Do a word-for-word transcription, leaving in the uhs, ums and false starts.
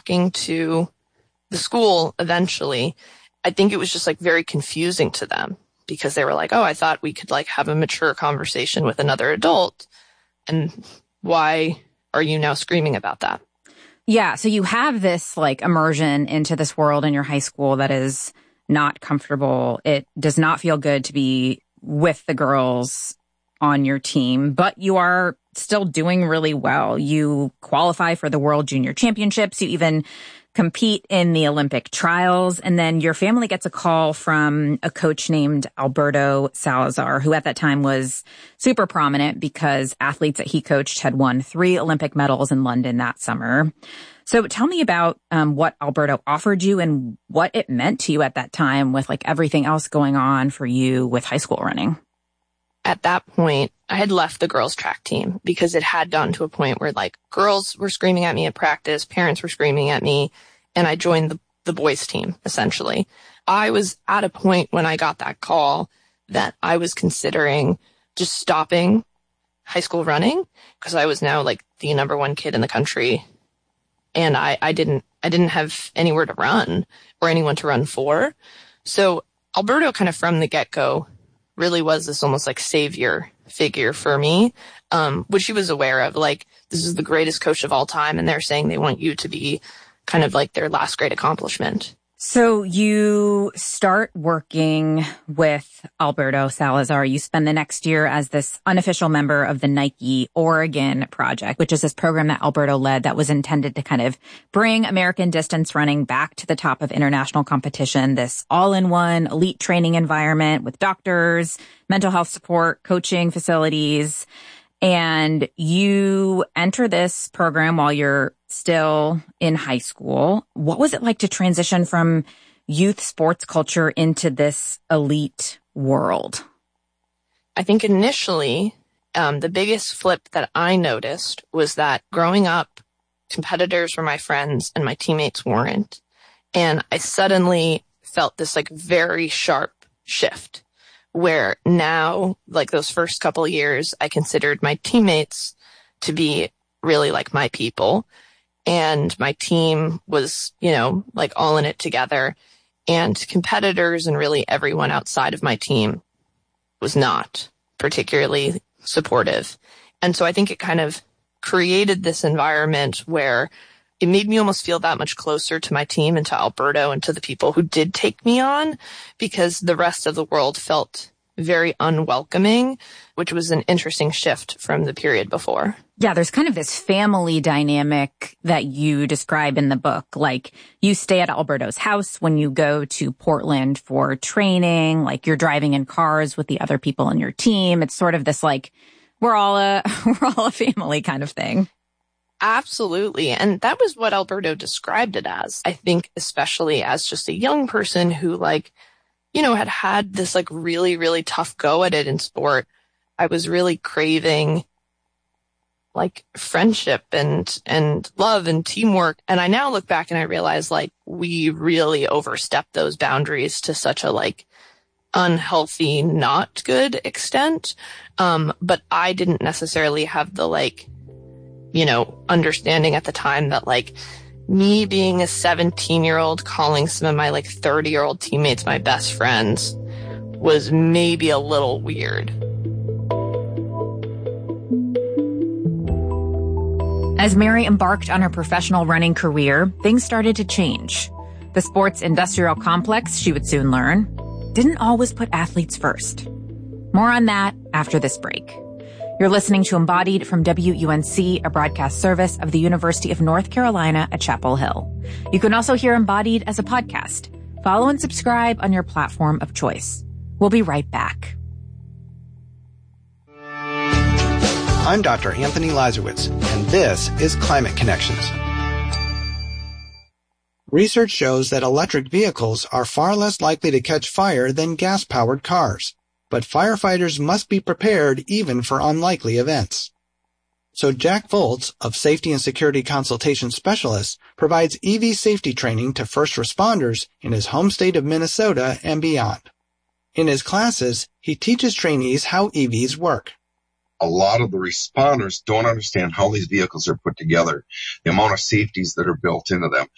talking to the school eventually, I think it was just like very confusing to them because they were like, oh, I thought we could like have a mature conversation with another adult. And why are you now screaming about that? Yeah. So you have this like immersion into this world in your high school that is not comfortable. It does not feel good to be with the girls on your team, but you are still doing really well. You qualify for the World Junior Championships. You even compete in the Olympic trials. And then your family gets a call from a coach named Alberto Salazar, who at that time was super prominent because athletes that he coached had won three Olympic medals in London that summer. So tell me about um, what Alberto offered you and what it meant to you at that time with like everything else going on for you with high school running. At that point, I had left the girls' track team because it had gotten to a point where like girls were screaming at me at practice, parents were screaming at me, and I joined the, the boys' team, essentially. I was at a point when I got that call that I was considering just stopping high school running because I was now like the number one kid in the country. And I, I didn't, I didn't have anywhere to run or anyone to run for. So Alberto kind of from the get-go really was this almost like savior figure for me, um, which he was aware of. Like, this is the greatest coach of all time, and they're saying they want you to be kind of like their last great accomplishment. So you start working with Alberto Salazar. You spend the next year as this unofficial member of the Nike Oregon Project, which is this program that Alberto led that was intended to kind of bring American distance running back to the top of international competition, this all-in-one elite training environment with doctors, mental health support, coaching facilities. And you enter this program while you're still in high school. What was it like to transition from youth sports culture into this elite world? I think initially, um, the biggest flip that I noticed was that growing up, competitors were my friends and my teammates weren't. And I suddenly felt this like very sharp shift where now, like those first couple of years, I considered my teammates to be really like my people. And my team was, you know, like all in it together. And competitors and really everyone outside of my team was not particularly supportive. And so I think it kind of created this environment where it made me almost feel that much closer to my team and to Alberto and to the people who did take me on, because the rest of the world felt very unwelcoming, which was an interesting shift from the period before. Yeah, there's kind of this family dynamic that you describe in the book. Like, you stay at Alberto's house when you go to Portland for training. Like, you're driving in cars with the other people in your team. It's sort of this like, we're all a, we're all a family kind of thing. Absolutely. And that was what Alberto described it as. I think especially as just a young person who like, you know, had had this like really, really tough go at it in sport. I was really craving like friendship and, and love and teamwork. And I now look back and I realize like we really overstepped those boundaries to such a like unhealthy, not good extent. Um, but I didn't necessarily have the like, you know, understanding at the time that like me being a seventeen year old calling some of my like thirty year old teammates my best friends was maybe a little weird. As Mary embarked on her professional running career, things started to change. The sports industrial complex, she would soon learn, didn't always put athletes first. More on that after this break. You're listening to Embodied from W U N C, a broadcast service of the University of North Carolina at Chapel Hill. You can also hear Embodied as a podcast. Follow and subscribe on your platform of choice. We'll be right back. I'm Doctor Anthony Lazarowitz, and this is Climate Connections. Research shows that electric vehicles are far less likely to catch fire than gas-powered cars, but firefighters must be prepared even for unlikely events. So Jack Volz of Safety and Security Consultation Specialists provides E V safety training to first responders in his home state of Minnesota and beyond. In his classes, he teaches trainees how E Vs work. A lot of the responders don't understand how these vehicles are put together, the amount of safeties that are built into them.